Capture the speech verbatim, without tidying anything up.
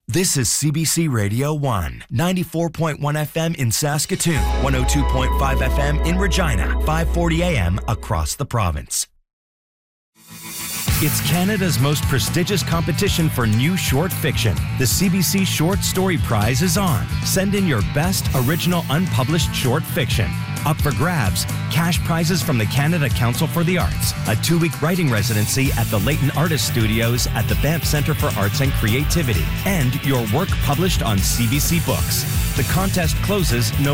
This is C B C Radio one, ninety-four point one F M in Saskatoon, one oh two point five F M in Regina, five forty A M across the province. It's Canada's most prestigious competition for new short fiction. The C B C Short Story Prize is on. Send in your best original unpublished short fiction. Up for grabs, cash prizes from the Canada Council for the Arts, a two-week writing residency at the Leighton Artist Studios at the Banff Centre for Arts and Creativity, and your work published on C B C Books. The contest closes November